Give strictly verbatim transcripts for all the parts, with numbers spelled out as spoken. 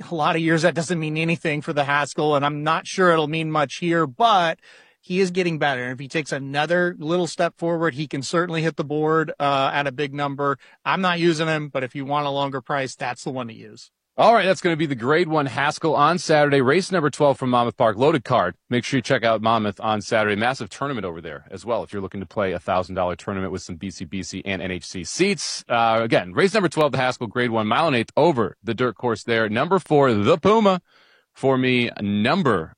a lot of years that doesn't mean anything for the Haskell, and I'm not sure it'll mean much here, but he is getting better. And if he takes another little step forward, he can certainly hit the board uh, at a big number. I'm not using him, but if you want a longer price, that's the one to use. All right, that's going to be the grade one Haskell on Saturday. Race number twelve from Monmouth Park. Loaded card. Make sure you check out Monmouth on Saturday. Massive tournament over there as well if you're looking to play a one thousand dollars tournament with some B C B C and N H C seats. Uh, again, race number twelve, the Haskell grade one, mile and eighth over the dirt course there. Number four, the Puma. For me, number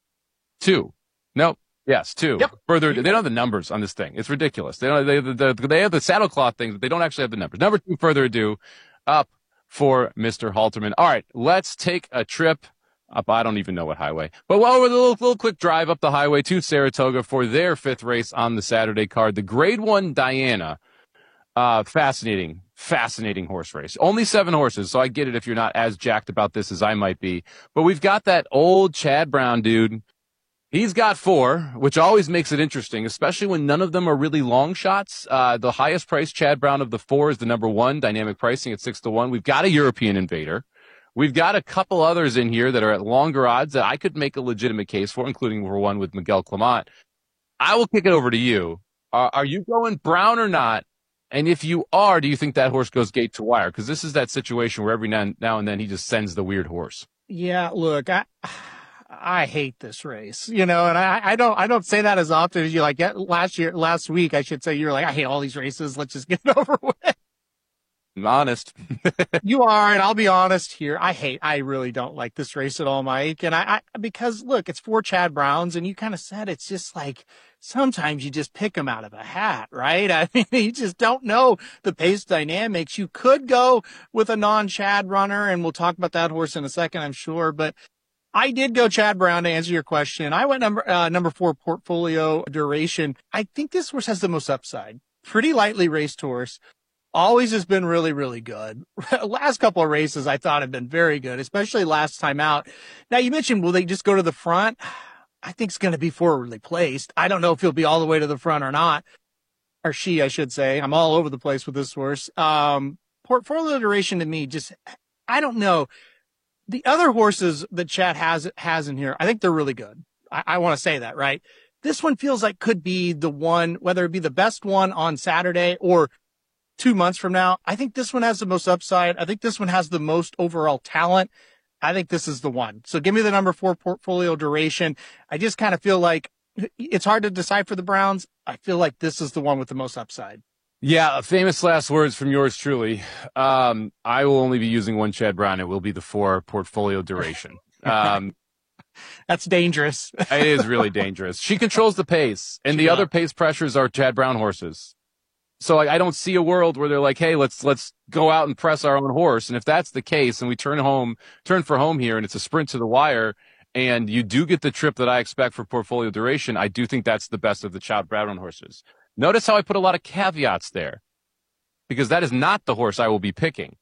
two. Nope. Yes, two. Yep. Further, they don't have the numbers on this thing. It's ridiculous. They don't. They, the, the, they have the saddlecloth things, but they don't actually have the numbers. Number two, further ado, up for Mister Halterman. All right, let's take a trip up. I don't even know what highway, but well, with a little, little quick drive up the highway to Saratoga for their fifth race on the Saturday card, the Grade One Diana. Uh, fascinating, fascinating horse race. Only seven horses, so I get it if you're not as jacked about this as I might be. But we've got that old Chad Brown dude. He's got four, which always makes it interesting, especially when none of them are really long shots. Uh, the highest priced Chad Brown of the four is the number one, dynamic pricing at six to one. We've got a European Invader. We've got a couple others in here that are at longer odds that I could make a legitimate case for, including for one with Miguel Clement. I will kick it over to you. Uh, are you going Brown or not? And if you are, do you think that horse goes gate to wire? Because this is that situation where every now, now and then he just sends the weird horse. Yeah, look, I... I hate this race, you know, and I, I don't, I don't say that as often as you like last year, last week, I should say. You're like, I hate all these races. Let's just get it over with. I'm honest. You are. And I'll be honest here. I hate, I really don't like this race at all, Mike. And I, I because look, it's four Chad Browns and you kind of said, it's just like, sometimes you just pick them out of a hat, right? I mean, you just don't know the pace dynamics. You could go with a non-Chad runner, and we'll talk about that horse in a second, I'm sure, but I did go Chad Brown to answer your question. I went number, uh, number four, Portfolio Duration. I think this horse has the most upside. Pretty lightly raced horse. Always has been really, really good. Last couple of races I thought have been very good, especially last time out. Now you mentioned, will they just go to the front? I think it's going to be forwardly placed. I don't know if he'll be all the way to the front or not. Or she, I should say. I'm all over the place with this horse. Um, Portfolio Duration to me just, I don't know. The other horses that Chad has, has in here, I think they're really good. I, I want to say that, right? This one feels like could be the one, whether it be the best one on Saturday or two months from now. I think this one has the most upside. I think this one has the most overall talent. I think this is the one. So give me the number four, Portfolio Duration. I just kind of feel like it's hard to decide for the Browns. I feel like this is the one with the most upside. Yeah, famous last words from yours truly. Um, I will only be using one Chad Brown. It will be the four, Portfolio Duration. Um, That's dangerous. It is really dangerous. She controls the pace, and the Yeah. other pace pressures are Chad Brown horses. So I, I don't see a world where they're like, hey, let's let's go out and press our own horse. And if that's the case, and we turn home, turn for home here, and it's a sprint to the wire, and you do get the trip that I expect for Portfolio Duration, I do think that's the best of the Chad Brown horses. Notice how I put a lot of caveats there, because that is not the horse I will be picking.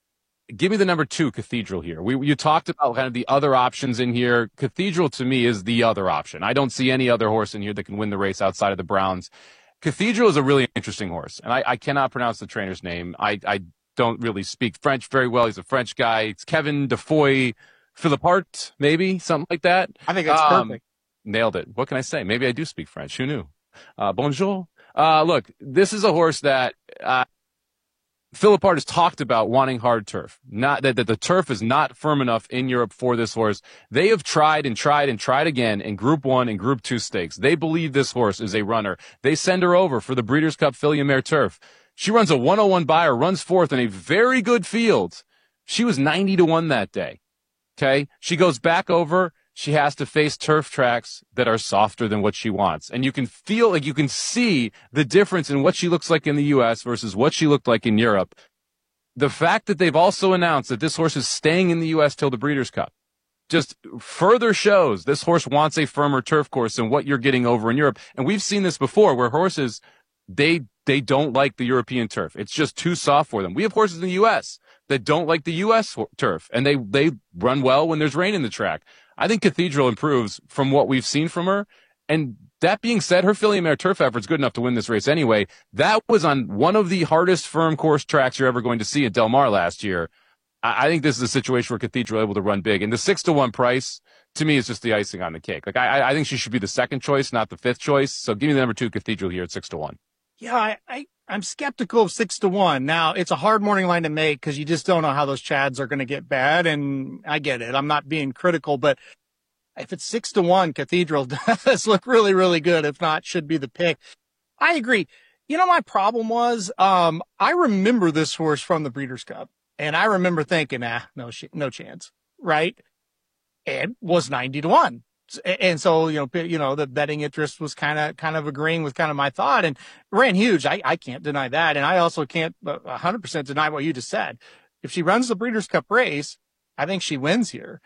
Give me the number two, Cathedral, here. We You talked about kind of the other options in here. Cathedral, to me, is the other option. I don't see any other horse in here that can win the race outside of the Browns. Cathedral is a really interesting horse, and I, I cannot pronounce the trainer's name. I, I don't really speak French very well. He's a French guy. It's Kevin Defoy Philippart, maybe, something like that. I think that's Um, perfect. Nailed it. What can I say? Maybe I do speak French. Who knew? Uh, bonjour. Uh, look, this is a horse that uh, Philippart has talked about wanting hard turf. Not that, that the turf is not firm enough in Europe for this horse. They have tried and tried and tried again in Group One and Group Two stakes. They believe this horse is a runner. They send her over for the Breeders' Cup Filly and Mare Turf. She runs a one oh one buyer, runs fourth in a very good field. She was ninety to one that day. Okay, she goes back over. She has to face turf tracks that are softer than what she wants. And you can feel, like you can see the difference in what she looks like in the U S versus what she looked like in Europe. The fact that they've also announced that this horse is staying in the U S till the Breeders' Cup just further shows this horse wants a firmer turf course than what you're getting over in Europe. And we've seen this before where horses, they, they don't like the European turf. It's just too soft for them. We have horses in the U S that don't like the U S turf, and they, they run well when there's rain in the track. I think Cathedral improves from what we've seen from her. And that being said, her Filly and Mare Turf effort's good enough to win this race anyway. That was on one of the hardest firm course tracks you're ever going to see at Del Mar last year. I, I think this is a situation where Cathedral able to run big. And the six to one price, to me, is just the icing on the cake. Like I, I think she should be the second choice, not the fifth choice. So give me the number two Cathedral here at six to one. Yeah, I, I, I'm skeptical of six to one. Now, it's a hard morning line to make because you just don't know how those Chads are going to get bad. And I get it. I'm not being critical, but if it's six to one, Cathedral does look really, really good. If not, should be the pick. I agree. You know, my problem was, um, I remember this horse from the Breeders' Cup, and I remember thinking, ah, no, sh- no chance, right? And was ninety to one. And so, you know, you know, the betting interest was kind of, kind of agreeing with kind of my thought, and ran huge. I, I can't deny that. And I also can't a hundred percent deny what you just said. If she runs the Breeders' Cup race, I think she wins here.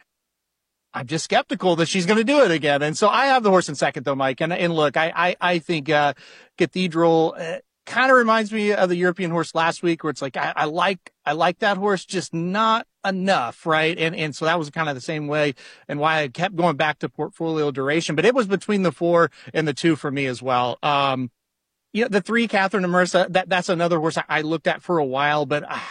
I'm just skeptical that she's going to do it again. And so I have the horse in second though, Mike. And, and look, I, I, I think, uh, Cathedral, uh, kind of reminds me of the European horse last week where it's like, I, I like, I like that horse, just not enough. Right. And, and so that was kind of the same way and why I kept going back to portfolio duration, but it was between the four and the two for me as well. Um, you know, the three, Catherine and Marissa, that, that's another horse I, I looked at for a while, but uh,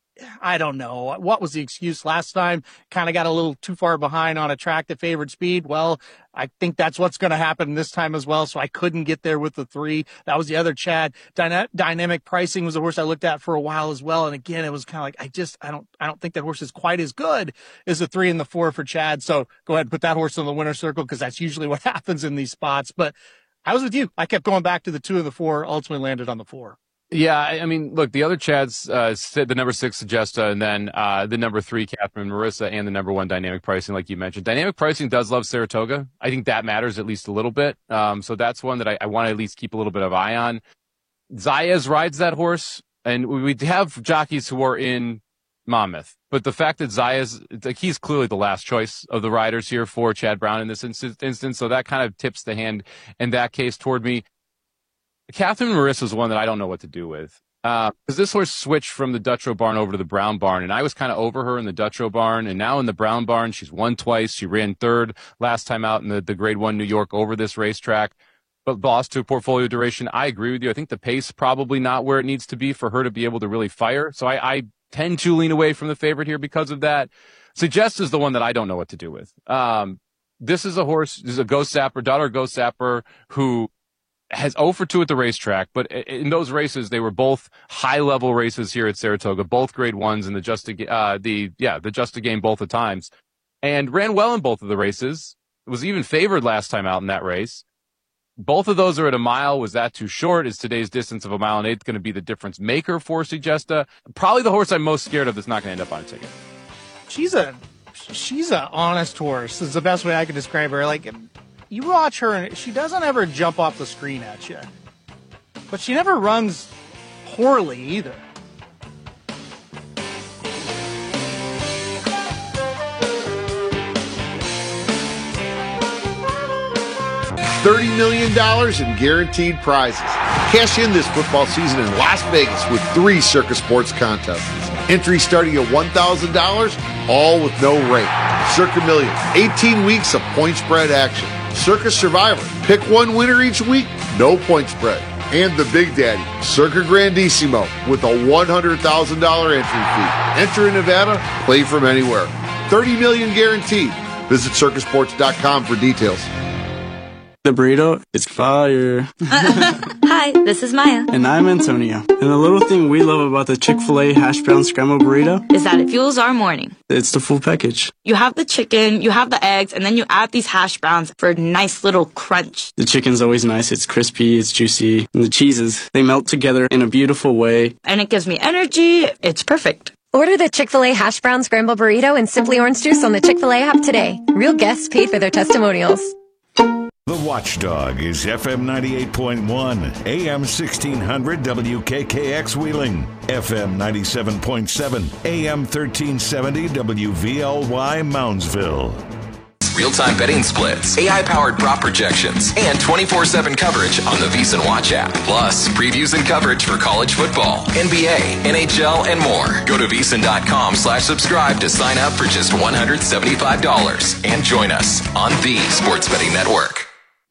I don't know. What was the excuse last time? Kind of got a little too far behind on a track that favored speed. Well, I think that's what's going to happen this time as well. So I couldn't get there with the three. That was the other Chad. Dyna- dynamic Pricing was a horse I looked at for a while as well. And again, it was kind of like, I just, I don't, I don't think that horse is quite as good as the three and the four for Chad. So go ahead and put that horse in the winner's circle because that's usually what happens in these spots. But I was with you. I kept going back to the two and the four, ultimately landed on the four. Yeah, I mean, look, the other Chads, uh, said the number six, Suggesta, and then uh, the number three, Catherine Marissa, and the number one, Dynamic Pricing, like you mentioned. Dynamic Pricing does love Saratoga. I think that matters at least a little bit. Um, so that's one that I, I want to at least keep a little bit of eye on. Zayas rides that horse, and we have jockeys who are in Monmouth. But the fact that Zayas, like, he's clearly the last choice of the riders here for Chad Brown in this instance, so that kind of tips the hand in that case toward me. Catherine Marissa is one that I don't know what to do with. Uh, because this horse switched from the Dutrow barn over to the Brown barn, and I was kind of over her in the Dutrow barn, and now in the Brown barn, she's won twice. She ran third last time out in the, the grade one New York over this racetrack, but lost to portfolio duration. I agree with you. I think the pace probably not where it needs to be for her to be able to really fire. So I, I tend to lean away from the favorite here because of that. Suggest is the one that I don't know what to do with. Um, this is a horse, this is a Ghost Sapper, daughter of Ghost Sapper, who has oh for two at the racetrack, but in those races, they were both high-level races here at Saratoga, both grade ones, and the just uh, the yeah the just a game both the times, and ran well in both of the races. It was even favored last time out in that race. Both of those are at a mile. Was that too short? Is today's distance of a mile and eighth going to be the difference maker for Suggesta? Probably the horse I'm most scared of that's not going to end up on a ticket. She's a she's a honest horse. Is the best way I could describe her. Like, you watch her and she doesn't ever jump off the screen at you, but she never runs poorly either. thirty million dollars in guaranteed prizes. Cash in this football season in Las Vegas with three Circa Sports contests. Entry starting at one thousand dollars, all with no rate. Circa Million, eighteen weeks of point spread action. Circa Survivor, pick one winner each week, no point spread. And the Big Daddy, Circa Grandissimo, with a one hundred thousand dollars entry fee. Enter in Nevada, play from anywhere. thirty million dollars guaranteed. Visit circa sports dot com for details. The burrito is fire. Hi, this is Maya. And I'm Antonio. And the little thing we love about the Chick-fil-A hash brown scrambled burrito is that it fuels our morning. It's the full package. You have the chicken, you have the eggs, and then you add these hash browns for a nice little crunch. The chicken's always nice. It's crispy, it's juicy. And the cheeses, they melt together in a beautiful way. And it gives me energy. It's perfect. Order the Chick-fil-A hash brown scrambled burrito and Simply Orange Juice on the Chick-fil-A app today. Real guests paid for their testimonials. The Watchdog is F M ninety-eight point one, A M sixteen hundred W K K X Wheeling, F M ninety-seven point seven, A M thirteen seventy W V L Y Moundsville. Real-time betting splits, A I-powered prop projections, and twenty-four seven coverage on the VSiN Watch app. Plus, previews and coverage for college football, N B A, N H L, and more. Go to VSiN dot com slash subscribe to sign up for just one hundred seventy-five dollars and join us on the Sports Betting Network.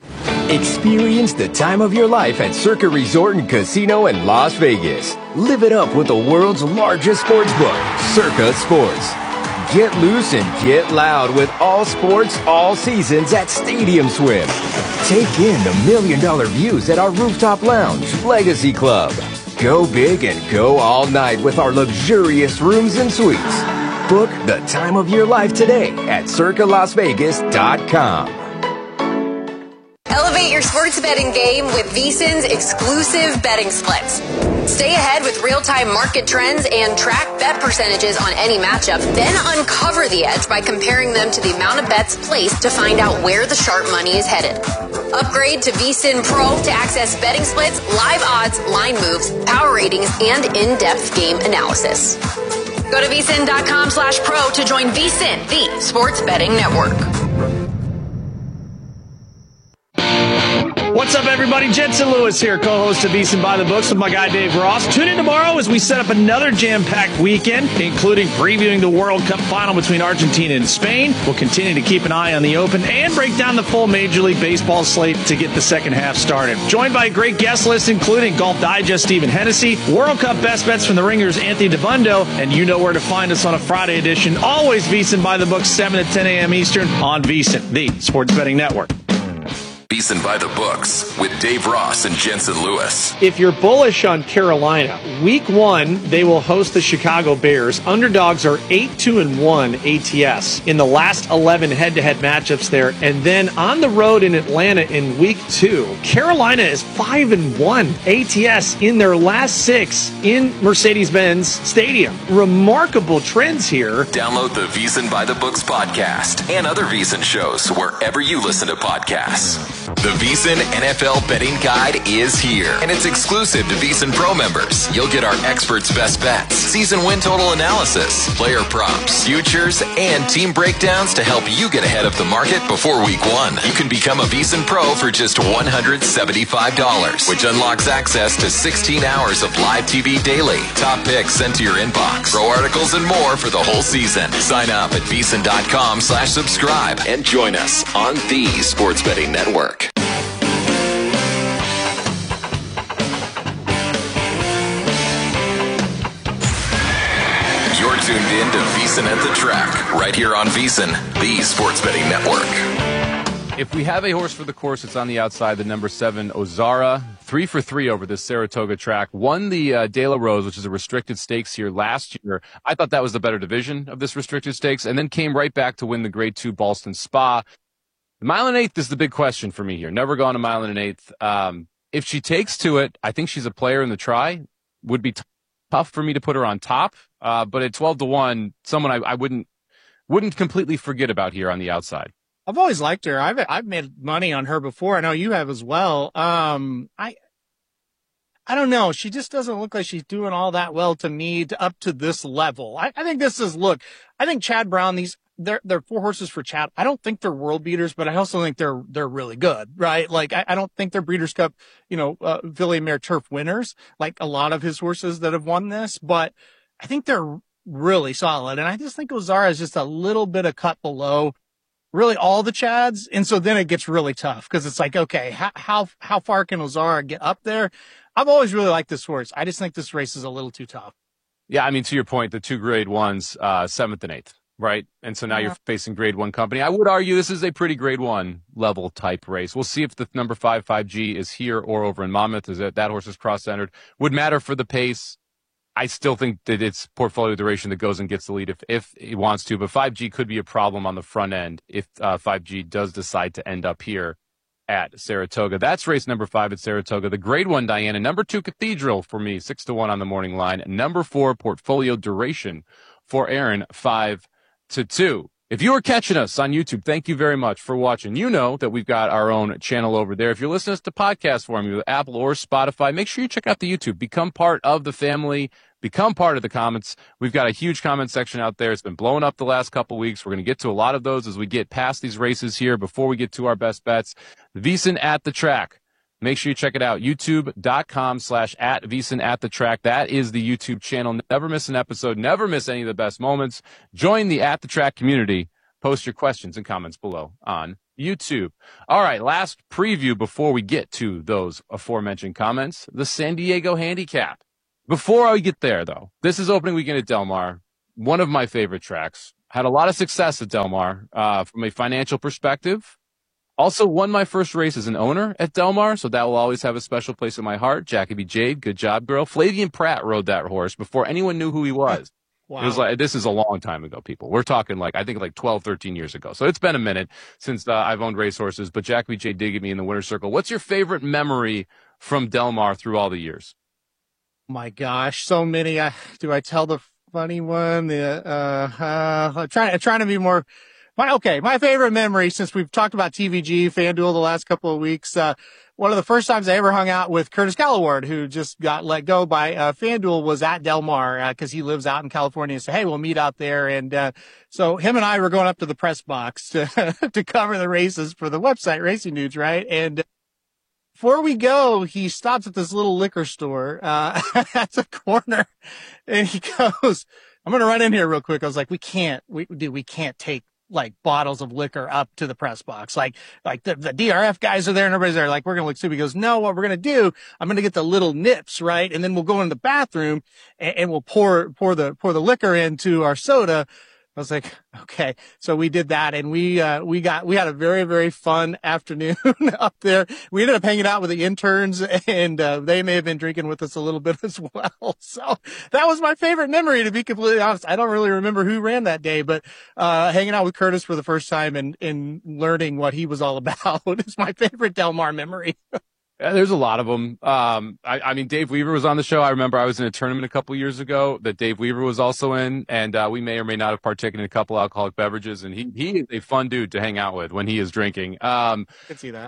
Experience the time of your life at Circa Resort and Casino in Las Vegas. Live it up with the world's largest sports book, Circa Sports. Get loose and get loud with all sports, all seasons at Stadium Swim. Take in the million dollar views at our rooftop lounge, Legacy Club. Go big and go all night with our luxurious rooms and suites. Book the time of your life today at circa las vegas dot com. Elevate your sports betting game with VSiN's exclusive betting splits. Stay ahead with real-time market trends and track bet percentages on any matchup. Then uncover the edge by comparing them to the amount of bets placed to find out where the sharp money is headed. Upgrade to VSiN Pro to access betting splits, live odds, line moves, power ratings, and in-depth game analysis. Go to vsin.com slash pro to join VSiN, the sports betting network. What's up, everybody? Jensen Lewis here, co-host of VSiN by the Books with my guy Dave Ross. Tune in tomorrow as we set up another jam-packed weekend, including previewing the World Cup final between Argentina and Spain. We'll continue to keep an eye on the Open and break down the full Major League Baseball slate to get the second half started. Joined by a great guest list, including Golf Digest Stephen Hennessy, World Cup best bets from the Ringers Anthony DeBundo, and you know where to find us on a Friday edition. Always VSiN by the Books, seven to ten a.m. Eastern on VSiN, the sports betting network. VSiN by the Books with Dave Ross and Jensen Lewis. If you're bullish on Carolina, week one, they will host the Chicago Bears. Underdogs are eight two and one A T S in the last eleven head-to-head matchups there. And then on the road in Atlanta in week two, Carolina is five and one A T S in their last six in Mercedes-Benz Stadium. Remarkable trends here. Download the VSiN by the Books podcast and other VSiN shows wherever you listen to podcasts. The VSiN N F L betting guide is here, and it's exclusive to VSiN Pro members. You'll get our experts' best bets, season win total analysis, player props, futures, and team breakdowns to help you get ahead of the market before week one. You can become a VSiN Pro for just one hundred seventy-five dollars, which unlocks access to sixteen hours of live T V daily, top picks sent to your inbox, pro articles, and more for the whole season. Sign up at VSiN.com slash subscribe and join us on the Sports Betting Network. You're tuned in to VSiN at the Track, right here on VSiN, the Sports Betting Network. If we have a horse for the course, it's on the outside, the number seven, Ozara. Three for three over this Saratoga track. Won the uh, De La Rose, which is a restricted stakes here last year. I thought that was the better division of this restricted stakes, and then came right back to win the Grade two Ballston Spa. The mile and eighth is the big question for me here. Never gone a mile and an eighth. Um, if she takes to it, I think she's a player in the try. Would be t- tough for me to put her on top. Uh, but at twelve to one, someone I, I wouldn't wouldn't completely forget about here on the outside. I've always liked her. I've I've made money on her before. I know you have as well. Um, I I don't know. She just doesn't look like she's doing all that well to me to up to this level. I, I think this is look. I think Chad Brown. These they're they're four horses for Chad. I don't think they're world beaters, but I also think they're they're really good, right? Like I, I don't think they're Breeders' Cup, you know, uh, Filly Mare Turf winners like a lot of his horses that have won this, but I think they're really solid. And I just think Ozara is just a little bit of cut below really all the Chads. And so then it gets really tough because it's like, okay, how, how, how far can Ozara get up there? I've always really liked this horse. I just think this race is a little too tough. Yeah. I mean, to your point, the two grade ones, uh, seventh and eighth, right? And so now yeah. You're facing grade one company. I would argue this is a pretty grade one level type race. We'll see if the number five, five G is here or over in Monmouth. Is that that horse is cross centered? Would matter for the pace. I still think that it's portfolio duration that goes and gets the lead if, if it wants to, but five G could be a problem on the front end if uh, five G does decide to end up here at Saratoga. That's race number five at Saratoga. The grade one, Diana. Number two, Cathedral for me, six to one on the morning line. Number four, portfolio duration for Aaron, five to two. If you are catching us on YouTube, thank you very much for watching. You know that we've got our own channel over there. If you're listening to podcast form with Apple or Spotify, make sure you check out the YouTube. Become part of the family. Become part of the comments. We've got a huge comment section out there. It's been blowing up the last couple weeks. We're going to get to a lot of those as we get past these races here before we get to our best bets. VSiN at the Track. Make sure you check it out. YouTube.com slash at VSiN at the Track. That is the YouTube channel. Never miss an episode. Never miss any of the best moments. Join the At the Track community. Post your questions and comments below on YouTube. All right, last preview before we get to those aforementioned comments, the San Diego Handicap. Before I get there, though, this is opening weekend at Del Mar, one of my favorite tracks. Had a lot of success at Del Mar uh, from a financial perspective. Also won my first race as an owner at Del Mar, so that will always have a special place in my heart. Jacoby Jade, good job, girl. Flavian Pratt rode that horse before anyone knew who he was. Wow. It was like, this is a long time ago, people. We're talking like, I think like twelve, thirteen years ago. So it's been a minute since uh, I've owned racehorses, but Jacoby Jade did get me in the winner's circle. What's your favorite memory from Del Mar through all the years? My gosh, so many. Uh, do I tell the funny one? The, uh, uh, I'm trying, I'm trying to be more. My, okay, my favorite memory, since we've talked about T V G, FanDuel the last couple of weeks, uh, one of the first times I ever hung out with Curtis Galloward, who just got let go by uh, FanDuel, was at Del Mar because uh, he lives out in California. So, hey, we'll meet out there. And uh, so him and I were going up to the press box to, to cover the races for the website Racing Dudes, right? And before we go, he stops at this little liquor store uh, at the corner, and he goes, I'm going to run in here real quick. I was like, we can't, we, dude, we can't take like bottles of liquor up to the press box. Like, like the, the D R F guys are there and everybody's there. Like, we're going to look stupid. He goes, no, what we're going to do, I'm going to get the little nips, right? And then we'll go in the bathroom and, and we'll pour, pour the, pour the liquor into our soda. I was like, okay. So we did that, and we, uh, we got, we had a very, very fun afternoon up there. We ended up hanging out with the interns, and, uh, they may have been drinking with us a little bit as well. So that was my favorite memory, to be completely honest. I don't really remember who ran that day, but, uh, hanging out with Curtis for the first time and, and learning what he was all about is my favorite Del Mar memory. Yeah, there's a lot of them. Um, I, I mean, Dave Weaver was on the show. I remember I was in a tournament a couple years ago that Dave Weaver was also in, and uh, we may or may not have partaken in a couple alcoholic beverages. And he he is a fun dude to hang out with when he is drinking. Um, I can see that.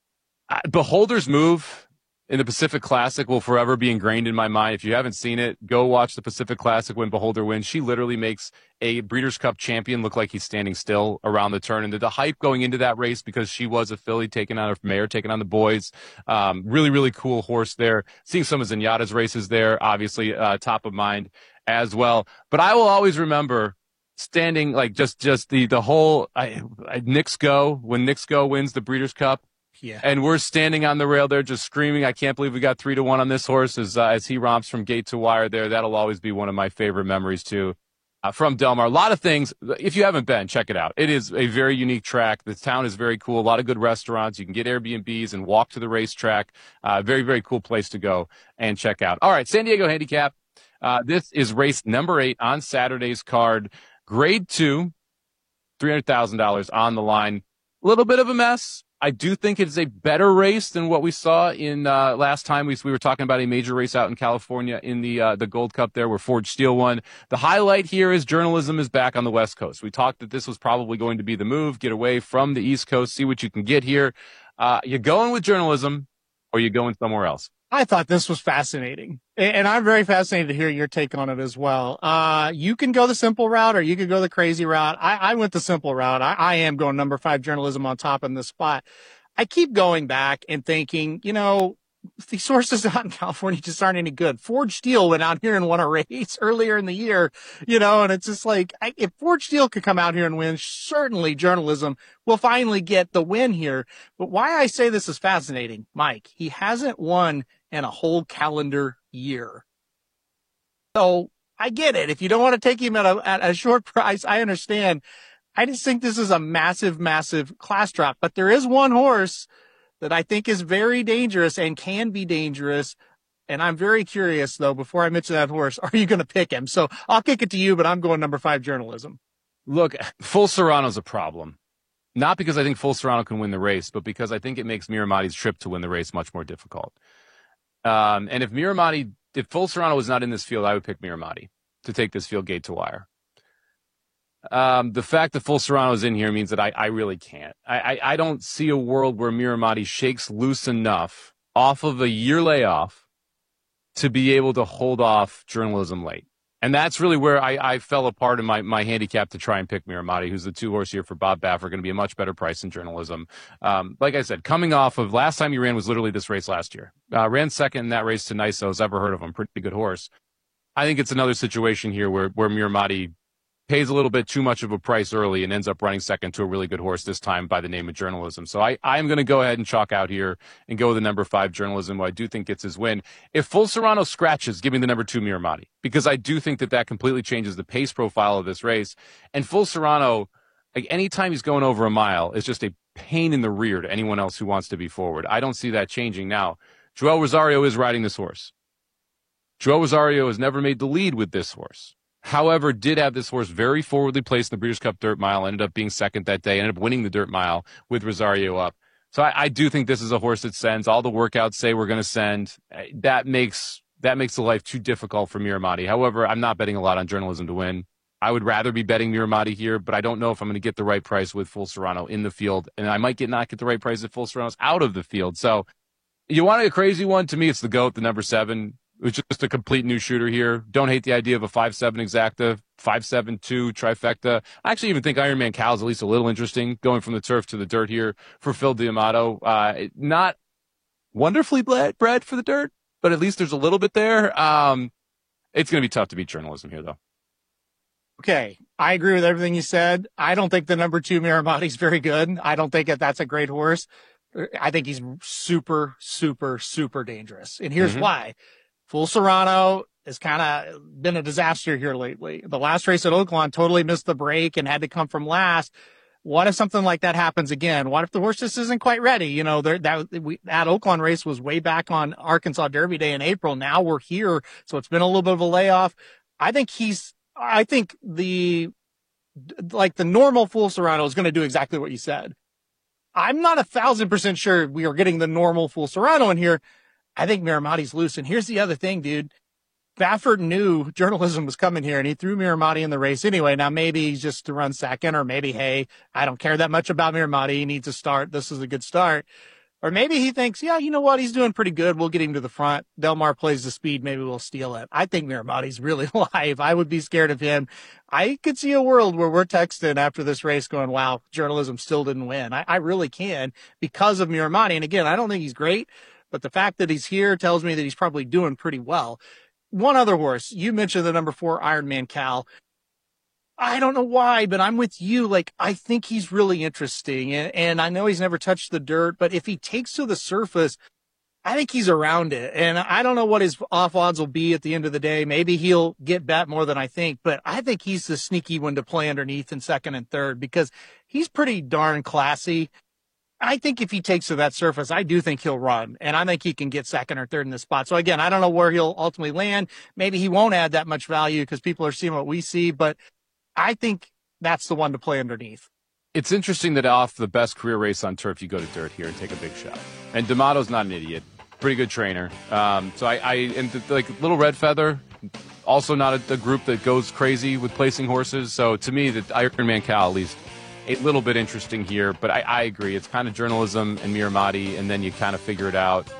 Uh, Beholder's move in the Pacific Classic will forever be ingrained in my mind. If you haven't seen it, go watch the Pacific Classic when Beholder wins. She literally makes a Breeders' Cup champion look like he's standing still around the turn. And the, the hype going into that race, because she was a filly taking on her mare, taking on the boys. Um, really, really cool horse there. Seeing some of Zenyatta's races there, obviously uh, top of mind as well. But I will always remember standing, like just just the, the whole I, I, Knicks Go, when Knicks Go wins the Breeders' Cup. Yeah. And we're standing on the rail there just screaming, I can't believe we got three to one on this horse as, uh, as he romps from gate to wire there. That'll always be one of my favorite memories too, uh, from Del Mar. A lot of things. If you haven't been, check it out. It is a very unique track. The town is very cool. A lot of good restaurants. You can get Airbnbs and walk to the racetrack. Uh, very, very cool place to go and check out. All right. San Diego Handicap. Uh, this is race number eight on Saturday's card. Grade two, three hundred thousand dollars on the line. A little bit of a mess. I do think it is a better race than what we saw in uh, last time. We, we were talking about a major race out in California in the uh, the Gold Cup there where Forge Steel won. The highlight here is journalism is back on the West Coast. We talked that this was probably going to be the move, get away from the East Coast, see what you can get here. Uh, you going with journalism or you going somewhere else? I thought this was fascinating, and I'm very fascinated to hear your take on it as well. Uh, you can go the simple route or you could go the crazy route. I, I went the simple route. I, I am going number five journalism on top in this spot. I keep going back and thinking, you know, these horses out in California just aren't any good. Forge Steel went out here and won a race earlier in the year, you know, and it's just like, I, if Forge Steel could come out here and win, certainly journalism will finally get the win here. But why I say this is fascinating, Mike, he hasn't won in a whole calendar year. So I get it. If you don't want to take him at a, at a short price, I understand. I just think this is a massive, massive class drop. But there is one horse that I think is very dangerous and can be dangerous. And I'm very curious, though, before I mention that horse, are you going to pick him? So I'll kick it to you, but I'm going number five journalism. Look, Full Serrano's a problem. Not because I think Full Serrano can win the race, but because I think it makes Miramati's trip to win the race much more difficult. Um, and if Miramati, if Full Serrano was not in this field, I would pick Miramati to take this field gate to wire. Um, the fact that Full Serrano is in here means that I, I really can't. I, I, I don't see a world where Miramati shakes loose enough off of a year layoff to be able to hold off journalism late. And that's really where I, I fell apart in my, my handicap to try and pick Miramati, who's the two horse here for Bob Baffert, going to be a much better price in journalism. Um, like I said, coming off of last time he ran was literally this race last year. Uh, ran second in that race to Niso's. Ever heard of him? Pretty good horse. I think it's another situation here where, where Miramati pays a little bit too much of a price early and ends up running second to a really good horse, this time by the name of Journalism. So I, I'm going to go ahead and chalk out here and go with the number five Journalism, who I do think gets his win. If Full Serrano scratches, give me the number two Miramati, because I do think that that completely changes the pace profile of this race. And Full Serrano, like anytime he's going over a mile, is just a pain in the rear to anyone else who wants to be forward. I don't see that changing now. Joel Rosario is riding this horse. Joel Rosario has never made the lead with this horse. However, did have this horse very forwardly placed in the Breeders' Cup Dirt Mile, ended up being second that day, ended up winning the Dirt Mile with Rosario up. So I, I do think this is a horse that sends. All the workouts say we're going to send. That makes that makes the life too difficult for Miramati. However, I'm not betting a lot on Journalism to win. I would rather be betting Miramati here, but I don't know if I'm going to get the right price with Full Serrano in the field, and I might get not get the right price if Full Serrano's out of the field. So you want a crazy one? To me, it's the GOAT, the number seven. It's just a complete new shooter here. Don't hate the idea of a five seven exacta, five seven two trifecta. I actually even think Ironman Cal is at least a little interesting, going from the turf to the dirt here for Phil D'Amato. Uh, not wonderfully bred, bred for the dirt, but at least there's a little bit there. Um, it's going to be tough to beat Journalism here, though. Okay, I agree with everything you said. I don't think the number two Miramati is very good. I don't think that that's a great horse. I think he's super, super, super dangerous. And here's mm-hmm. why. Full Serrano has kind of been a disaster here lately. The last race at Oaklawn totally missed the break and had to come from last. What if something like that happens again? What if the horse just isn't quite ready? You know, there, that we, that Oaklawn race was way back on Arkansas Derby Day in April. Now we're here, so it's been a little bit of a layoff. I think he's, I think the, like the normal Full Serrano is going to do exactly what you said. I'm not a thousand percent sure we are getting the normal Full Serrano in here. I think Miramati's loose. And here's the other thing, dude. Baffert knew Journalism was coming here, and he threw Miramati in the race anyway. Now, maybe he's just to run second, or maybe, hey, I don't care that much about Miramati. He needs a start. This is a good start. Or maybe he thinks, yeah, you know what? He's doing pretty good. We'll get him to the front. Del Mar plays the speed. Maybe we'll steal it. I think Miramati's really live. I would be scared of him. I could see a world where we're texting after this race going, wow, Journalism still didn't win. I, I really can because of Miramati. And again, I don't think he's great, but the fact that he's here tells me that he's probably doing pretty well. One other horse. You mentioned the number four Ironman Cal. I don't know why, but I'm with you. Like, I think he's really interesting. And, and I know he's never touched the dirt, but if he takes to the surface, I think he's around it. And I don't know what his off odds will be at the end of the day. Maybe he'll get bet more than I think, but I think he's the sneaky one to play underneath in second and third because he's pretty darn classy. I think if he takes to that surface, I do think he'll run, and I think he can get second or third in this spot. So again, I don't know where he'll ultimately land. Maybe he won't add that much value because people are seeing what we see, but I think that's the one to play underneath. It's interesting that off the best career race on turf, you go to dirt here and take a big shot. And D'Amato's not an idiot. Pretty good trainer. Um, so I, I and the, like Little Red Feather, also not a, a group that goes crazy with placing horses. So to me, the Ironman Cal, at least, a little bit interesting here, but I, I agree. It's kind of Journalism and Miramati, and then you kind of figure it out.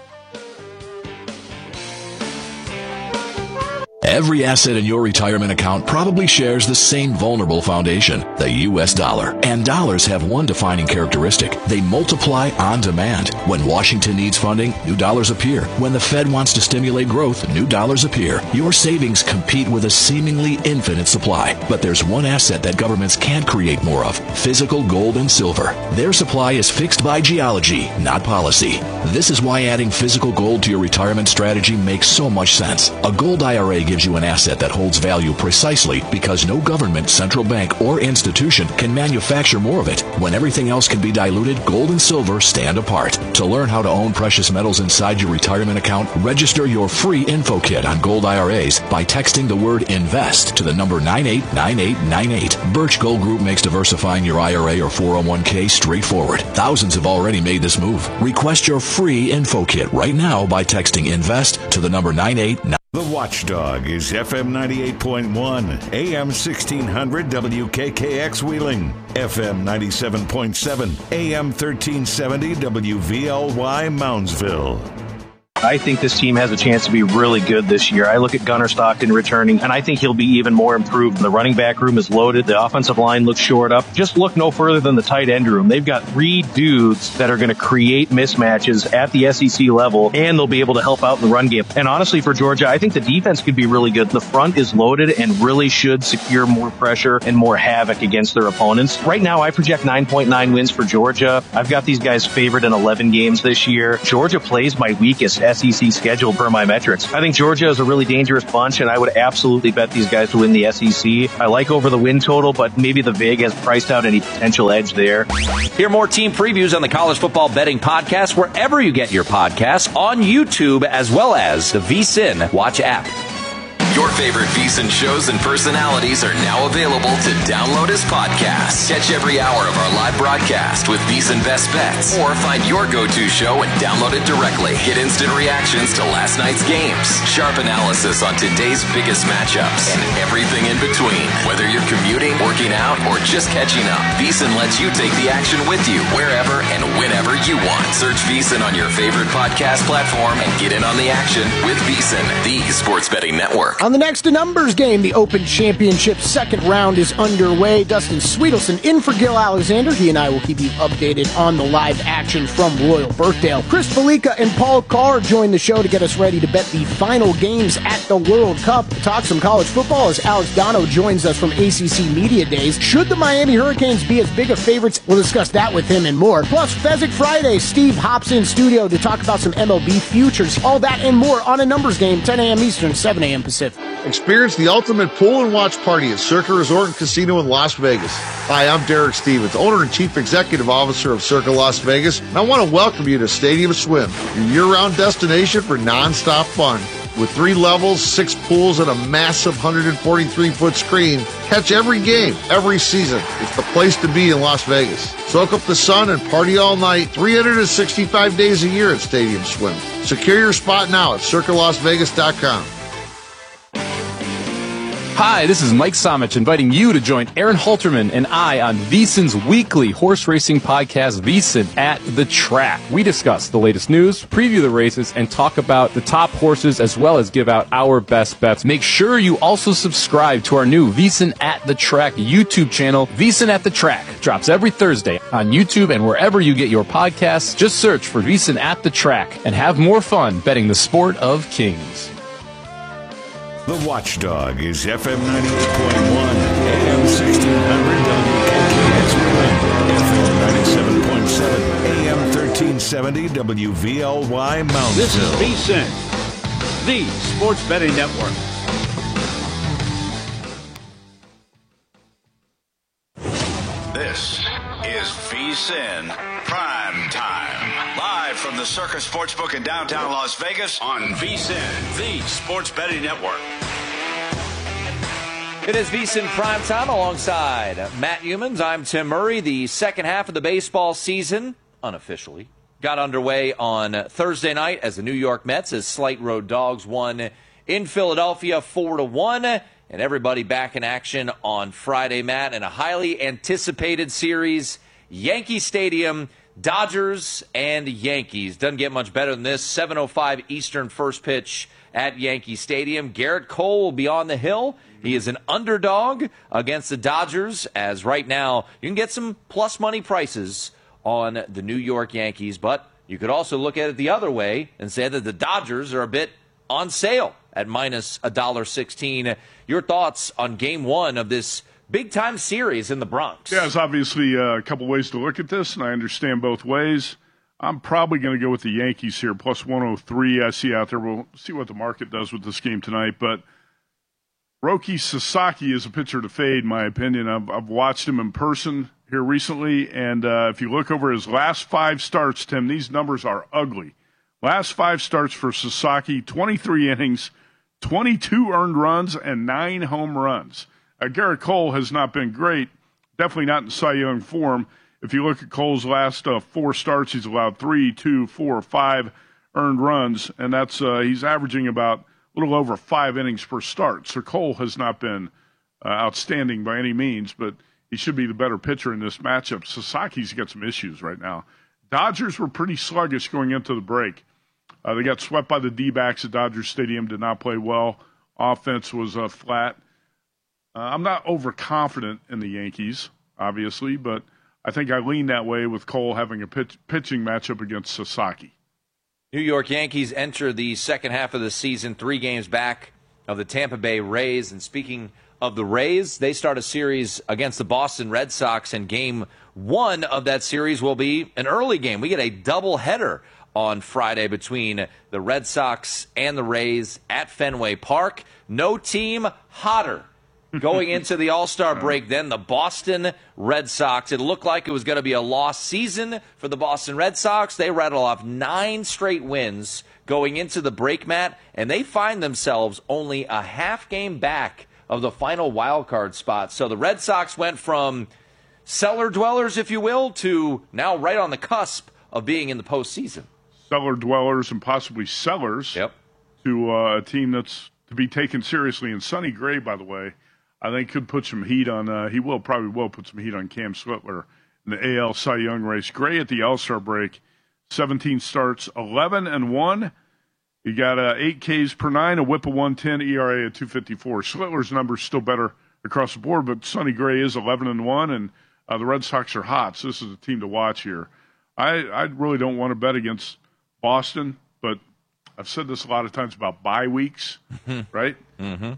Every asset in your retirement account probably shares the same vulnerable foundation, the U S dollar. And dollars have one defining characteristic. They multiply on demand. When Washington needs funding, new dollars appear. When the Fed wants to stimulate growth, new dollars appear. Your savings compete with a seemingly infinite supply. But there's one asset that governments can't create more of: physical gold and silver. Their supply is fixed by geology, not policy. This is why adding physical gold to your retirement strategy makes so much sense. A gold I R A gives you an asset that holds value precisely because no government, central bank, or institution can manufacture more of it. When everything else can be diluted, gold and silver stand apart. To learn how to own precious metals inside your retirement account, register your free info kit on gold I R As by texting the word INVEST to the number nine eight nine eight nine eight. Birch Gold Group makes diversifying your I R A or four oh one k straightforward. Thousands have already made this move. Request your free info kit right now by texting INVEST to the number nine eight nine eight. The Watchdog is F M ninety-eight point one, A M sixteen hundred W K K X Wheeling, F M ninety-seven point seven, A M thirteen seventy W V L Y Moundsville. I think this team has a chance to be really good this year. I look at Gunnar Stockton returning, and I think he'll be even more improved. The running back room is loaded. The offensive line looks shored up. Just look no further than the tight end room. They've got three dudes that are going to create mismatches at the S E C level, and they'll be able to help out in the run game. And honestly, for Georgia, I think the defense could be really good. The front is loaded and really should secure more pressure and more havoc against their opponents. Right now, I project nine point nine wins for Georgia. I've got these guys favored in eleven games this year. Georgia plays my weakest S E C schedule per my metrics. I think Georgia is a really dangerous bunch, and I would absolutely bet these guys to win the S E C. I like over the win total, but maybe the vig has priced out any potential edge there. Hear more team previews on the College Football Betting Podcast wherever you get your podcasts, on YouTube as well as the VSiN Watch app. Your favorite VSiN shows and personalities are now available to download as podcasts. Catch every hour of our live broadcast with VSiN Best Bets, or find your go-to show and download it directly. Get instant reactions to last night's games, sharp analysis on today's biggest matchups, and everything in between. Whether you're commuting, working out, or just catching up, VSiN lets you take the action with you wherever and whenever you want. Search VSiN on your favorite podcast platform and get in on the action with VSiN, the sports betting network. On the next to numbers game, the Open Championship second round is underway. Dustin Sweetelson in for Gil Alexander. He and I will keep you updated on the live action from Royal Birkdale. Chris Felica and Paul Carr join the show to get us ready to bet the final games at the World Cup. Talk some college football as Alex Dono joins us from A C C Media Days. Should the Miami Hurricanes be as big of favorites? We'll discuss that with him and more. Plus, Fezzik Friday, Steve hops in studio to talk about some M L B futures. All that and more on a numbers game, ten a.m. Eastern, seven a.m. Pacific. Experience the ultimate pool and watch party at Circa Resort and Casino in Las Vegas. Hi, I'm Derek Stevens, owner and chief executive officer of Circa Las Vegas, and I want to welcome you to Stadium Swim, your year-round destination for non-stop fun. With three levels, six pools, and a massive one hundred forty-three foot screen, catch every game, every season. It's the place to be in Las Vegas. Soak up the sun and party all night, three hundred sixty-five days a year at Stadium Swim. Secure your spot now at circa las vegas dot com. Hi, this is Mike Somich inviting you to join Aaron Halterman and I on VSiN's weekly horse racing podcast, VSiN at the Track. We discuss the latest news, preview the races, and talk about the top horses as well as give out our best bets. Make sure you also subscribe to our new VSiN at the Track YouTube channel. VSiN at the Track drops every Thursday on YouTube and wherever you get your podcasts. Just search for VSiN at the Track and have more fun betting the sport of kings. The Watchdog is F M ninety-eight point one, A M sixteen hundred W K K X Wheeling, F M ninety-seven point seven, A M thirteen seventy W V L Y Moundsville. This is VSiN, the sports betting network. This is VSiN Prime Time, live from the Circa Sportsbook in downtown Las Vegas on VSiN, the sports betting network. It is VSiN Prime Time alongside Matt Humans. I'm Tim Murray. The second half of the baseball season, unofficially, got underway on Thursday night as the New York Mets, as Slate Road Dogs won in Philadelphia four to one. And everybody back in action on Friday, Matt, in a highly anticipated series, Yankee Stadium, Dodgers and Yankees. Doesn't get much better than this. seven oh five Eastern first pitch at Yankee Stadium. Garrett Cole will be on the hill. He is an underdog against the Dodgers, as right now you can get some plus money prices on the New York Yankees. But you could also look at it the other way and say that the Dodgers are a bit on sale at minus one dollar sixteen. Your thoughts on game one of this big-time series in the Bronx? Yeah, there's obviously a couple ways to look at this, and I understand both ways. I'm probably going to go with the Yankees here, plus one oh three I see out there. We'll see what the market does with this game tonight. But Roki Sasaki is a pitcher to fade, in my opinion. I've, I've watched him in person here recently, and uh, if you look over his last five starts, Tim, these numbers are ugly. Last five starts for Sasaki, twenty-three innings, twenty-two earned runs, and nine home runs. Uh, Garrett Cole has not been great, definitely not in Cy Young form. If you look at Cole's last uh, four starts, he's allowed three, two, four, five earned runs, and that's uh, he's averaging about a little over five innings per start. So Cole has not been uh, outstanding by any means, but he should be the better pitcher in this matchup. Sasaki's got some issues right now. Dodgers were pretty sluggish going into the break. Uh, they got swept by the D-backs at Dodger Stadium, did not play well. Offense was uh, flat. Uh, I'm not overconfident in the Yankees, obviously, but I think I lean that way with Cole having a pitch, pitching matchup against Sasaki. New York Yankees enter the second half of the season three games back of the Tampa Bay Rays. And speaking of the Rays, they start a series against the Boston Red Sox, and game one of that series will be an early game. We get a doubleheader on Friday between the Red Sox and the Rays at Fenway Park. No team hotter going into the All-Star break than the Boston Red Sox. It looked like it was going to be a lost season for the Boston Red Sox. They rattle off nine straight wins going into the break, Matt, and they find themselves only a half game back of the final wild card spot. So the Red Sox went from cellar dwellers, if you will, to now right on the cusp of being in the postseason. Cellar dwellers and possibly sellers yep. to uh, a team that's to be taken seriously. And Sonny Gray, by the way, I think could put some heat on, uh, he will probably will put some heat on Cam Switler in the A L Cy Young race. Gray at the All-Star break, seventeen starts, eleven and one. He got uh, eight Ks per nine, a whip of one ten, E R A of two fifty-four. Switler's number's still better across the board, but Sonny Gray is eleven and one, and uh, the Red Sox are hot, so this is a team to watch here. I, I really don't want to bet against Boston, but I've said this a lot of times about bye weeks, right? Mm-hmm.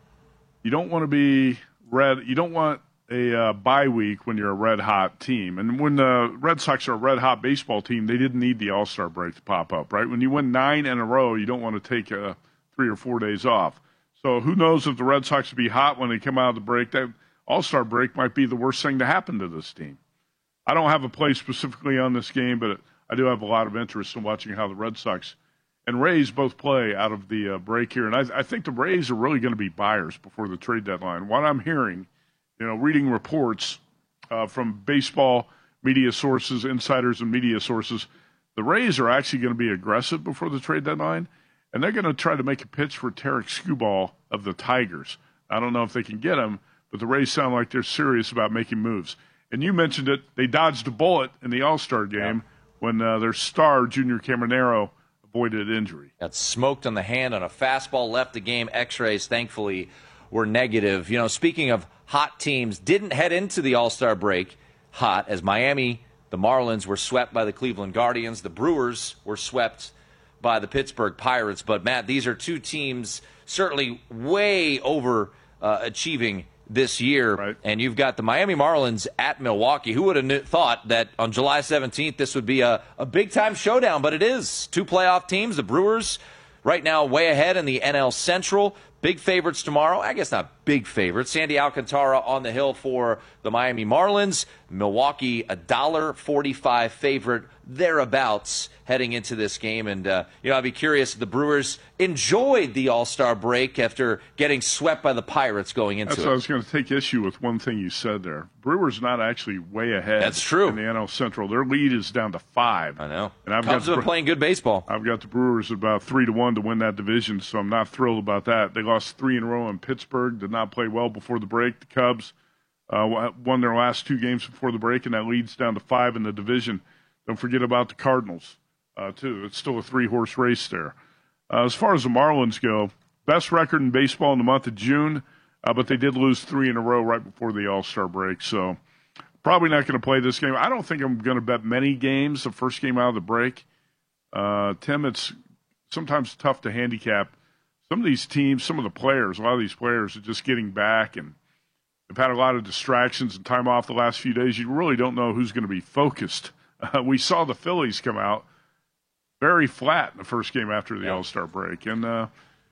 You don't want to be red. You don't want a uh, bye week when you're a red hot team. And when the Red Sox are a red hot baseball team, they didn't need the All-Star break to pop up, right? When you win nine in a row, you don't want to take uh, three or four days off. So who knows if the Red Sox will be hot when they come out of the break. That All-Star break might be the worst thing to happen to this team. I don't have a play specifically on this game, but I do have a lot of interest in watching how the Red Sox and Rays both play out of the uh, break here. And I, I think the Rays are really going to be buyers before the trade deadline. What I'm hearing, you know, reading reports uh, from baseball media sources, insiders and media sources, the Rays are actually going to be aggressive before the trade deadline, and they're going to try to make a pitch for Tarek Skubal of the Tigers. I don't know if they can get him, but the Rays sound like they're serious about making moves. And you mentioned it, they dodged a bullet in the All-Star game yeah. when uh, their star, Junior Caminero, avoided injury. Got smoked on the hand on a fastball, left the game. X-rays, thankfully, were negative. You know, speaking of hot teams, didn't head into the All-Star break hot, as Miami, the Marlins, were swept by the Cleveland Guardians. The Brewers were swept by the Pittsburgh Pirates. But, Matt, these are two teams certainly way over uh, achieving this year. Right. And you've got the Miami Marlins at Milwaukee. Who would have kn- thought that on July seventeenth this would be a, a big-time showdown? But it is. Two playoff teams. The Brewers right now way ahead in the N L Central. Big favorites tomorrow. I guess not big favorites. Sandy Alcantara on the hill for the Miami Marlins. Milwaukee, a one dollar forty-five favorite thereabouts heading into this game. And, uh, you know, I'd be curious if the Brewers enjoyed the All-Star break after getting swept by the Pirates going into That's it. What I was going to take issue with one thing you said there. Brewers not actually way ahead. That's true. In the N L Central. Their lead is down to five. I know. And I've Cubs got have been playing good baseball. I've got the Brewers about three to one to win that division, so I'm not thrilled about that. They lost three in a row in Pittsburgh, did not play well before the break. The Cubs uh, won their last two games before the break, and that leads down to five in the division. Don't forget about the Cardinals, uh, too. It's still a three-horse race there. Uh, as far as the Marlins go, best record in baseball in the month of June, uh, but they did lose three in a row right before the All-Star break, so probably not going to play this game. I don't think I'm going to bet many games the first game out of the break. Uh, Tim, it's sometimes tough to handicap. Some of these teams, some of the players, a lot of these players are just getting back, and they've had a lot of distractions and time off the last few days. You really don't know who's going to be focused. Uh, we saw the Phillies come out very flat in the first game after the yeah. All-Star break. And uh,